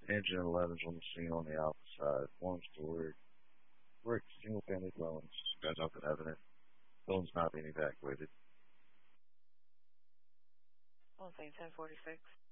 Engine 11's on the scene on the alpha side. Long story. Brick, single-family dwellings. Got nothing evident. Buildings not being evacuated. One thing, 1046.